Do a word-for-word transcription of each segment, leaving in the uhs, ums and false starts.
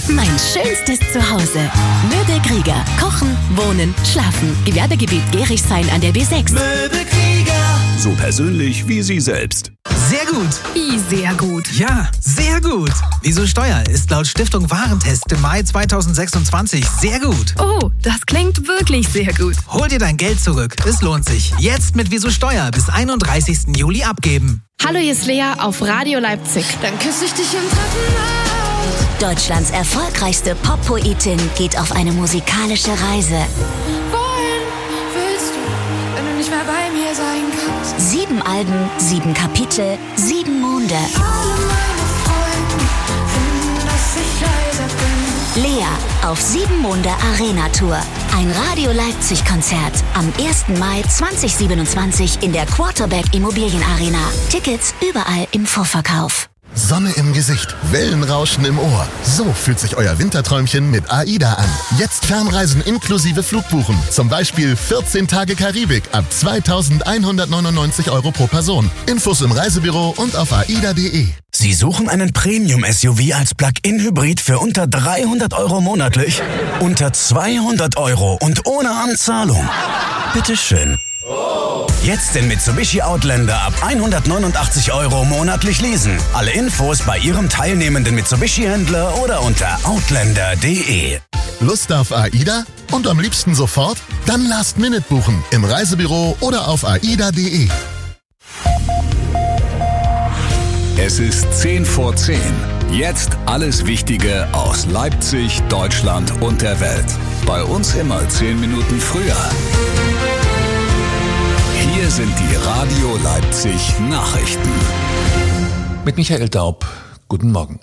Mein schönstes Zuhause. Möbel Krieger. Kochen, wohnen, schlafen. Gewerbegebiet Gerichshain an der B sechs. Möbel Krieger. So persönlich wie Sie selbst. Sehr gut. Wie sehr gut. Ja, sehr gut. Wieso Steuer ist laut Stiftung Warentest im Mai zweitausendsechsundzwanzig sehr gut. Oh, das klingt wirklich sehr gut. Hol dir dein Geld zurück. Es lohnt sich. Jetzt mit Wieso Steuer bis einunddreißigsten Juli abgeben. Hallo, hier ist Lea auf Radio Leipzig. Dann küsse ich dich im Treppenhaus. Deutschlands erfolgreichste Pop-Poetin geht auf eine musikalische Reise. Wohin willst du, wenn du nicht mehr bei mir sein kannst? Sieben Alben, sieben Kapitel, sieben Monde. Alle meine Freunde finden, dass ich leiser bin. Lea auf Sieben Monde Arena Tour. Ein Radio Leipzig Konzert am ersten Mai zweitausendsiebenundzwanzig in der Quarterback Immobilien Arena. Tickets überall im Vorverkauf. Sonne im Gesicht, Wellenrauschen im Ohr. So fühlt sich euer Winterträumchen mit AIDA an. Jetzt Fernreisen inklusive Flugbuchen. Zum Beispiel vierzehn Tage Karibik ab zweitausendeinhundertneunundneunzig Euro pro Person. Infos im Reisebüro und auf aida punkt de. Sie suchen einen Premium-S U V als Plug-in-Hybrid für unter dreihundert Euro monatlich? Unter zweihundert Euro und ohne Anzahlung? Bitteschön. Jetzt den Mitsubishi Outlander ab hundertneunundachtzig Euro monatlich leasen. Alle Infos bei Ihrem teilnehmenden Mitsubishi-Händler oder unter outlander punkt de. Lust auf AIDA? Und am liebsten sofort? Dann Last Minute buchen im Reisebüro oder auf aida punkt de. Es ist zehn vor zehn. Jetzt alles Wichtige aus Leipzig, Deutschland und der Welt. Bei uns immer zehn Minuten früher. Hier sind die Radio Leipzig Nachrichten. Mit Michael Daub. Guten Morgen.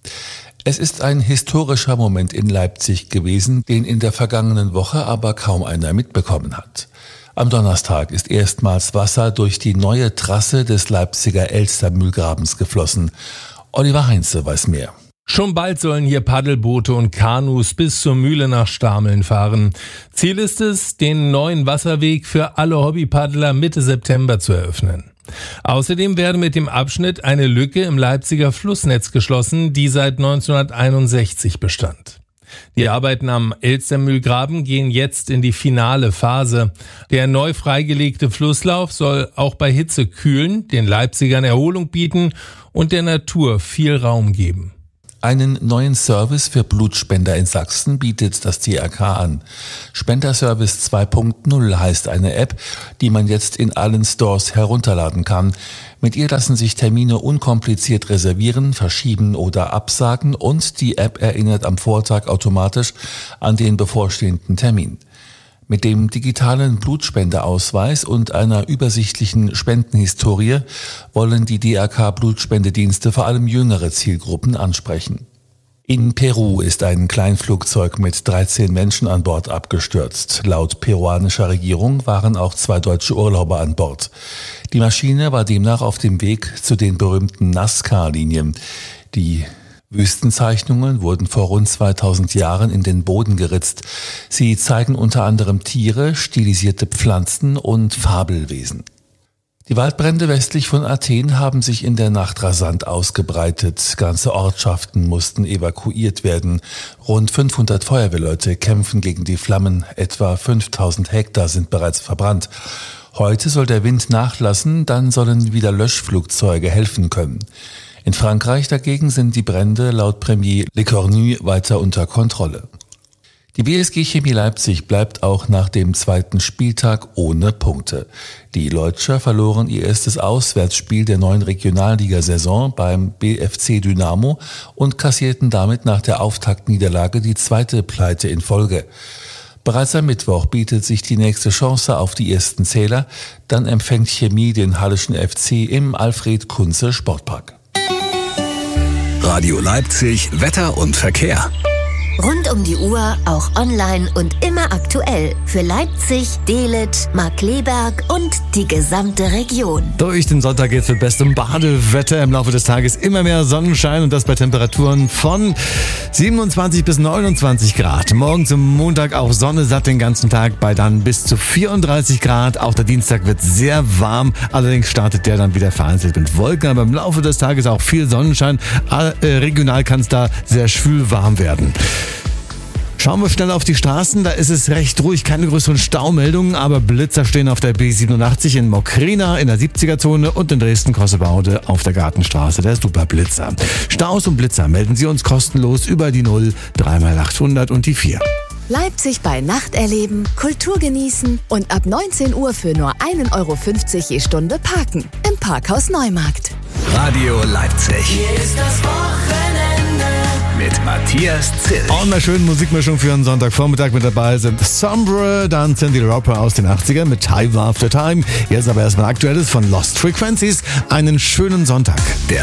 Es ist ein historischer Moment in Leipzig gewesen, den in der vergangenen Woche aber kaum einer mitbekommen hat. Am Donnerstag ist erstmals Wasser durch die neue Trasse des Leipziger Elstermühlgrabens geflossen. Oliver Heinze weiß mehr. Schon bald sollen hier Paddelboote und Kanus bis zur Mühle nach Stameln fahren. Ziel ist es, den neuen Wasserweg für alle Hobbypaddler Mitte September zu eröffnen. Außerdem werde mit dem Abschnitt eine Lücke im Leipziger Flussnetz geschlossen, die seit neunzehnhunderteinundsechzig bestand. Die Arbeiten am Elstermühlgraben gehen jetzt in die finale Phase. Der neu freigelegte Flusslauf soll auch bei Hitze kühlen, den Leipzigern Erholung bieten und der Natur viel Raum geben. Einen neuen Service für Blutspender in Sachsen bietet das D R K an. Spenderservice zwei Punkt null heißt eine App, die man jetzt in allen Stores herunterladen kann. Mit ihr lassen sich Termine unkompliziert reservieren, verschieben oder absagen und die App erinnert am Vortag automatisch an den bevorstehenden Termin. Mit dem digitalen Blutspendeausweis und einer übersichtlichen Spendenhistorie wollen die D R K-Blutspendedienste vor allem jüngere Zielgruppen ansprechen. In Peru ist ein Kleinflugzeug mit dreizehn Menschen an Bord abgestürzt. Laut peruanischer Regierung waren auch zwei deutsche Urlauber an Bord. Die Maschine war demnach auf dem Weg zu den berühmten Nazca-Linien. Die Wüstenzeichnungen wurden vor rund zweitausend Jahren in den Boden geritzt. Sie zeigen unter anderem Tiere, stilisierte Pflanzen und Fabelwesen. Die Waldbrände westlich von Athen haben sich in der Nacht rasant ausgebreitet. Ganze Ortschaften mussten evakuiert werden. Rund fünfhundert Feuerwehrleute kämpfen gegen die Flammen. Etwa fünftausend Hektar sind bereits verbrannt. Heute soll der Wind nachlassen, dann sollen wieder Löschflugzeuge helfen können. In Frankreich dagegen sind die Brände laut Premier Lecornu weiter unter Kontrolle. Die B S G Chemie Leipzig bleibt auch nach dem zweiten Spieltag ohne Punkte. Die Leutscher verloren ihr erstes Auswärtsspiel der neuen Regionalligasaison beim B F C Dynamo und kassierten damit nach der Auftaktniederlage die zweite Pleite in Folge. Bereits am Mittwoch bietet sich die nächste Chance auf die ersten Zähler. Dann empfängt Chemie den Halleschen F C im Alfred Kunze Sportpark. Radio Leipzig, Wetter und Verkehr. Rund um die Uhr, auch online und immer aktuell. Für Leipzig, Dehlet, Markkleeberg und die gesamte Region. Durch den Sonntag geht's mit bestem Badewetter. Im Laufe des Tages immer mehr Sonnenschein und das bei Temperaturen von siebenundzwanzig bis neunundzwanzig Grad. Morgen zum Montag auch Sonne satt den ganzen Tag bei dann bis zu vierunddreißig Grad. Auch der Dienstag wird sehr warm. Allerdings startet der dann wieder vereinzelt mit Wolken. Aber im Laufe des Tages auch viel Sonnenschein. Äh, regional kann es da sehr schwül warm werden. Schauen wir schnell auf die Straßen, da ist es recht ruhig, keine größeren Staumeldungen, aber Blitzer stehen auf der B siebenundachtzig in Mokryna in der siebziger-Zone und in Dresden-Kossebaude auf der Gartenstraße, der Superblitzer. Staus und Blitzer melden Sie uns kostenlos über die null drei mal achthundert und die vier. Leipzig bei Nacht erleben, Kultur genießen und ab neunzehn Uhr für nur ein Euro fünfzig je Stunde parken. Im Parkhaus Neumarkt. Radio Leipzig. Hier ist das Wochenende. Mit Matthias Zill. Und eine schöne Musikmischung für einen Sonntagvormittag mit dabei sind Sombre, dann Cyndi Lauper aus den achtzigern mit Time After Time. Jetzt aber erstmal Aktuelles von Lost Frequencies. Einen schönen Sonntag. Der